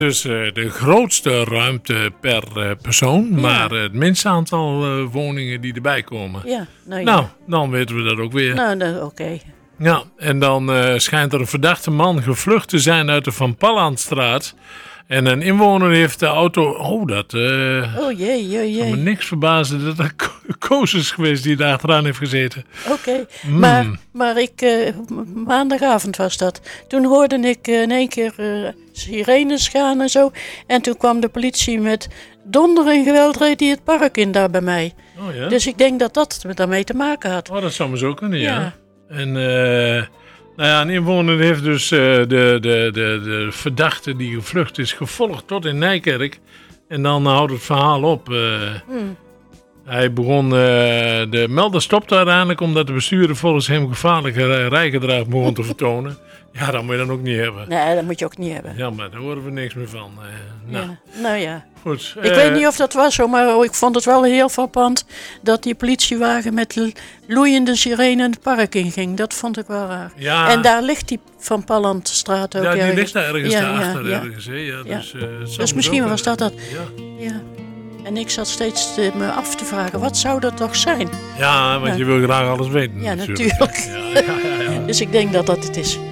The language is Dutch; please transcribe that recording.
Dus de grootste ruimte per persoon, maar het minste aantal woningen die erbij komen. Ja, Nou, dan weten we dat ook weer. Nou, oké. Ja, en dan schijnt er een verdachte man gevlucht te zijn uit de Van Pallandstraat. En een inwoner heeft de auto... Oh jee. kan me niks verbazen dat er Koos is geweest die daar achteraan heeft gezeten. Oké, maar maandagavond was dat. Toen hoorde ik in één keer sirenes gaan en zo. En toen kwam de politie met donder en geweld reed die het park in daar bij mij. Oh ja? Dus ik denk dat dat daarmee te maken had. Oh, dat zou maar zo kunnen, ja. En een inwoner heeft dus de verdachte die gevlucht is gevolgd tot in Nijkerk. En dan houdt het verhaal op. Hij begon, de melder stopte uiteindelijk omdat de bestuurder volgens hem gevaarlijke rijgedrag begon te vertonen. Ja, dat moet je dan ook niet hebben. Nee, dat moet je ook niet hebben. Ja, maar daar horen we niks meer van. Ja. Goed. Ik weet niet of dat was zo, maar ik vond het wel heel frappant dat die politiewagen met loeiende sirene het park inging. Dat vond ik wel raar. Ja. En daar ligt die Van Pallandstraat ook. Ja, die ergens. ligt daar ergens daarachter. Ja. Ergens, hè? Ja, Dus misschien was dat. Ja. En ik zat steeds me af te vragen, wat zou dat toch zijn? Ja, want je wil graag alles weten. Ja, natuurlijk. Ja. Dus ik denk dat dat het is.